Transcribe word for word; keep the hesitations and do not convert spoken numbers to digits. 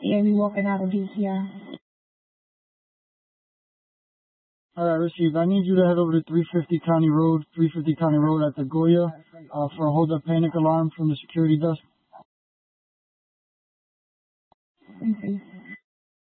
Amy walking out of D C I. Alright, received. I need you to head over to three fifty County Road, three fifty County Road at the Goya, uh, for a hold up panic alarm from the security desk. Okay.